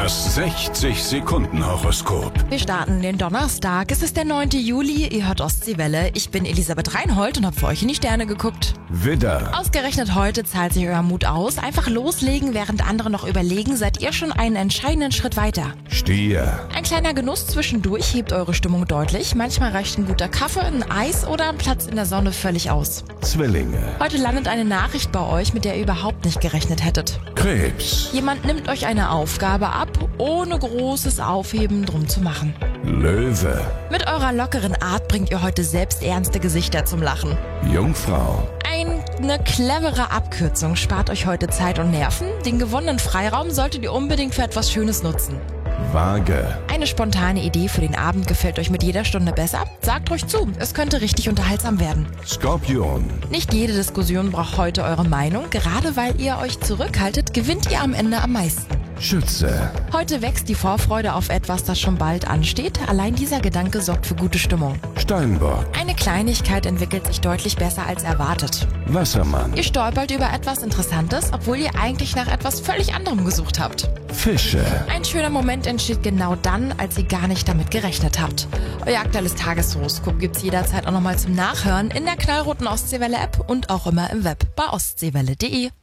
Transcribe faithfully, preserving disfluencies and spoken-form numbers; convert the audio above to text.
Das sechzig Sekunden Horoskop. Wir starten den Donnerstag. Es ist der neunte Juli. Ihr hört Ostseewelle. Ich bin Elisabeth Reinhold und habe für euch in die Sterne geguckt. Widder, Ausgerechnet heute zahlt sich euer Mut aus. Einfach loslegen, während andere noch überlegen, seid ihr schon einen entscheidenden Schritt weiter. Stier, Ein kleiner Genuss zwischendurch hebt eure Stimmung deutlich. Manchmal reicht ein guter Kaffee, ein Eis oder ein Platz in der Sonne völlig aus. Zwillinge, Heute landet eine Nachricht bei euch, mit der ihr überhaupt nicht gerechnet hättet. Krebs, Jemand nimmt euch eine Aufgabe ab, ohne großes Aufheben drum zu machen. Löwe, Mit eurer lockeren Art bringt ihr heute selbst ernste Gesichter zum Lachen. Jungfrau, Eine clevere Abkürzung spart euch heute Zeit und Nerven. Den gewonnenen Freiraum solltet ihr unbedingt für etwas Schönes nutzen. Waage, Eine spontane Idee für den Abend gefällt euch mit jeder Stunde besser? Sagt ruhig zu, es könnte richtig unterhaltsam werden. Skorpion, Nicht jede Diskussion braucht heute eure Meinung. Gerade weil ihr euch zurückhaltet, gewinnt ihr am Ende am meisten. Schütze, Heute wächst die Vorfreude auf etwas, das schon bald ansteht. Allein dieser Gedanke sorgt für gute Stimmung. Steinbock, Eine Kleinigkeit entwickelt sich deutlich besser als erwartet. Wassermann, Ihr stolpert über etwas Interessantes, obwohl ihr eigentlich nach etwas völlig anderem gesucht habt. Fische. Ein schöner Moment entsteht genau dann, als ihr gar nicht damit gerechnet habt. Euer aktuelles Tageshoroskop gibt's jederzeit auch nochmal zum Nachhören in der knallroten Ostseewelle-App und auch immer im Web bei ostseewelle punkt de.